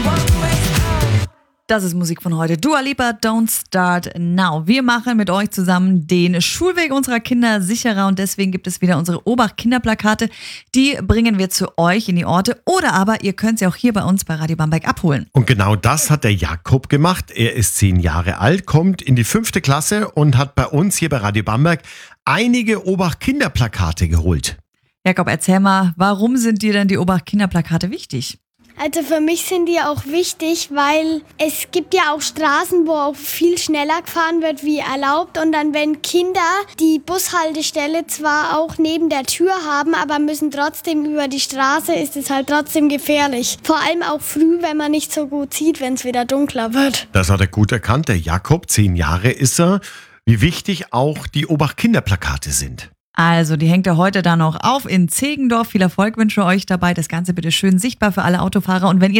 Das ist Musik von heute. Dua Lipa, Don't Start Now. Wir machen mit euch zusammen den Schulweg unserer Kinder sicherer und deswegen gibt es wieder unsere Obacht-Kinderplakate. Die bringen wir zu euch in die Orte oder aber ihr könnt sie auch hier bei uns bei Radio Bamberg abholen. Und genau das hat der Jakob gemacht. Er ist 10 Jahre alt, kommt in die 5. Klasse und hat bei uns hier bei Radio Bamberg einige Obacht-Kinderplakate geholt. Jakob, erzähl mal, warum sind dir denn die Obacht-Kinderplakate wichtig? Also für mich sind die auch wichtig, weil es gibt ja auch Straßen, wo auch viel schneller gefahren wird wie erlaubt. Und dann, wenn Kinder die Bushaltestelle zwar auch neben der Tür haben, aber müssen trotzdem über die Straße, ist es halt trotzdem gefährlich. Vor allem auch früh, wenn man nicht so gut sieht, wenn es wieder dunkler wird. Das hat er gut erkannt. Der Jakob, 10 Jahre ist er. Wie wichtig auch die Obacht-Kinderplakate sind. Also, die hängt er heute da noch auf in Zegendorf. Viel Erfolg wünsche euch dabei. Das Ganze bitte schön sichtbar für alle Autofahrer. Und wenn ihr